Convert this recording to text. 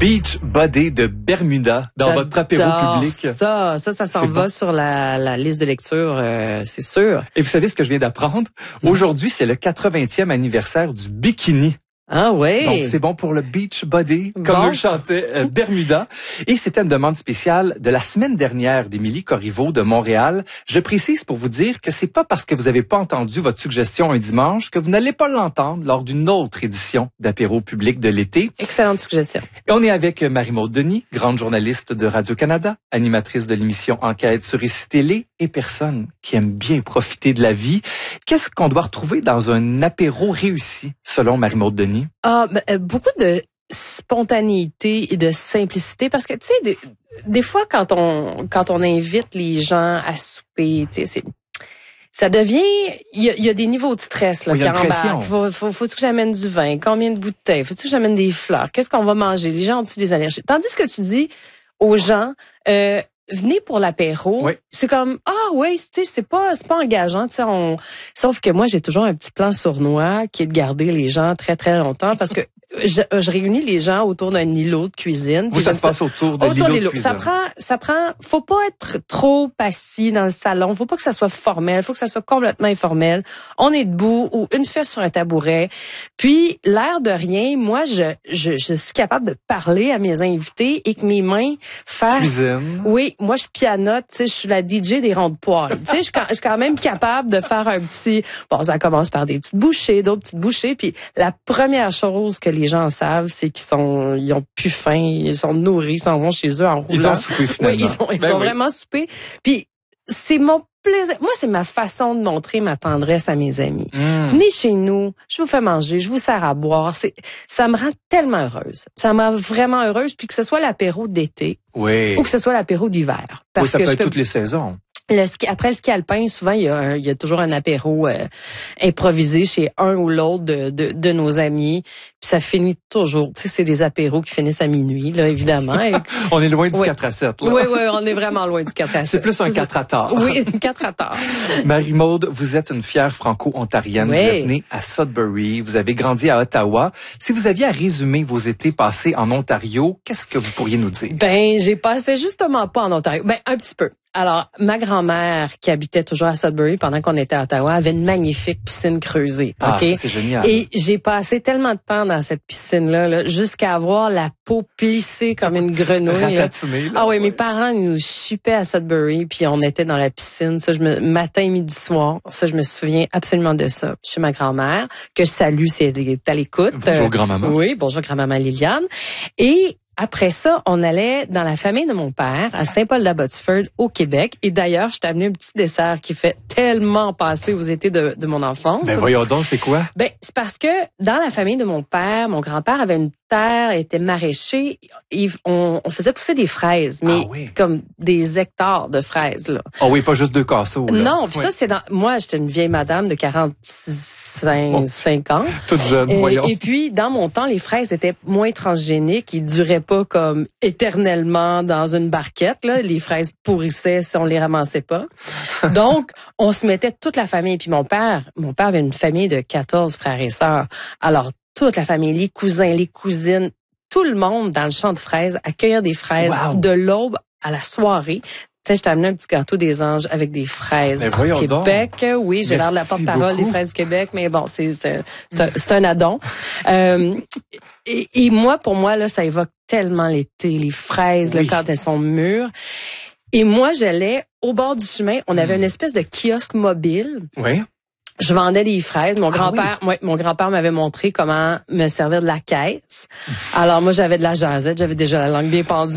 Beach Body de Bermuda dans votre apéro public. Ça s'en va sur la liste de lecture, c'est sûr. Et vous savez ce que je viens d'apprendre? Aujourd'hui, c'est le 80e anniversaire du bikini. Ah oui. Donc, c'est bon pour le beach body, comme le chantait Bermuda. Et c'était une demande spéciale de la semaine dernière d'Émilie Corriveau de Montréal. Je le précise pour vous dire que c'est pas parce que vous avez pas entendu votre suggestion un dimanche que vous n'allez pas l'entendre lors d'une autre édition d'apéro public de l'été. Excellente suggestion. Et on est avec Marie-Maude Denis, grande journaliste de Radio-Canada, animatrice de l'émission Enquête sur Ici Télé et personne qui aime bien profiter de la vie. Qu'est-ce qu'on doit retrouver dans un apéro réussi, selon Marie-Maude Denis? Beaucoup de spontanéité et de simplicité, parce que tu sais, des fois quand on invite les gens à souper, tu sais, ça devient, il y a des niveaux de stress là, qui embarquent. Faut-tu que j'amène du vin? Combien de bouteilles? Faut-tu que j'amène des fleurs? Qu'est-ce qu'on va manger? Les gens ont-tu des allergies? Tandis que tu dis aux gens, venez pour l'apéro. Oui. C'est comme c'est pas engageant, tu sais. Sauf que moi j'ai toujours un petit plan sournois qui est de garder les gens très très longtemps parce que je réunis les gens autour d'un îlot de cuisine. Ça se passe autour de l'îlot de cuisine. Ça prend. Faut pas être trop assis dans le salon. Faut pas que ça soit formel. Faut que ça soit complètement informel. On est debout ou une fesse sur un tabouret. Puis l'air de rien, moi je suis capable de parler à mes invités et que mes mains fassent. Cuisine. Oui, moi je pianote. Tu sais, je suis la DJ des ronds de poils. Tu sais, je suis quand même capable de faire un petit. Bon, ça commence par des petites bouchées, d'autres petites bouchées. Puis la première chose que les gens savent, c'est ils ont plus faim, ils sont nourris, ils s'en vont chez eux en roulant. Ils ont soupé finalement. Oui, ils ont vraiment soupé. Puis c'est mon plaisir. Moi, c'est ma façon de montrer ma tendresse à mes amis. Venez chez nous, je vous fais manger, je vous sers à boire. Ça me rend tellement heureuse. Ça me rend vraiment heureuse. Puis que ce soit l'apéro d'été ou que ce soit l'apéro d'hiver. Oui, ça peut être toutes les saisons. Après le ski alpin, souvent il y a toujours un apéro improvisé chez un ou l'autre de nos amis. Puis ça finit toujours. Tu sais, c'est des apéros qui finissent à minuit, là, évidemment. On est loin du 4 à 7, là. Oui, on est vraiment loin du 4 à 7. C'est plus un 4 à tard. Oui, 4 à tard. Marie-Maude, vous êtes une fière franco-ontarienne. Oui. Vous êtes née à Sudbury. Vous avez grandi à Ottawa. Si vous aviez à résumer vos étés passés en Ontario, qu'est-ce que vous pourriez nous dire? J'ai passé justement pas en Ontario. Un petit peu. Alors, ma grand-mère, qui habitait toujours à Sudbury pendant qu'on était à Ottawa, avait une magnifique piscine creusée. Ah, ça, c'est génial. Et j'ai passé tellement de temps dans cette piscine-là, jusqu'à avoir la peau plissée comme une grenouille. Ratatinée, Ah oui, mes parents nous chupaient à Sudbury, puis on était dans la piscine. Ça, matin, midi, soir. Ça, je me souviens absolument de ça. Chez ma grand-mère, que je salue si elle est à l'écoute. Bonjour, grand-maman. Oui, bonjour, grand-maman Liliane. Et après ça, on allait dans la famille de mon père à Saint-Paul-d'Abbotsford au Québec. Et d'ailleurs, je t'ai amené un petit dessert qui fait tellement passer aux étés de mon enfance. Voyons donc, c'est quoi? C'est parce que dans la famille de mon père, mon grand-père avait une terre, était maraîcher. On faisait pousser des fraises, mais comme des hectares de fraises, là. Ah oui, pas juste 2 casseaux, là. Non, puis ça, c'est moi, j'étais une vieille madame de 45 ans. Toute jeune, voyons. Et puis, dans mon temps, les fraises étaient moins transgéniques. Ils duraient pas comme éternellement dans une barquette, là. Les fraises pourrissaient si on les ramassait pas. Donc, on se mettait toute la famille. Puis mon père avait une famille de 14 frères et sœurs. Alors, toute la famille, les cousins, les cousines, tout le monde dans le champ de fraises, accueillir des fraises de l'aube à la soirée. Tu sais, je t'ai amené un petit gâteau des anges avec des fraises du Québec. Donc. Oui, j'ai l'air de la porte-parole des fraises du Québec, mais bon, c'est un addon. Et moi, pour moi, là, ça évoque tellement l'été, les fraises, là, quand elles sont mûres. Et moi, j'allais au bord du chemin. On avait une espèce de kiosque mobile. Oui. Je vendais des fraises. Mon grand-père m'avait montré comment me servir de la caisse. Alors moi, j'avais de la jasette, j'avais déjà la langue bien pendue.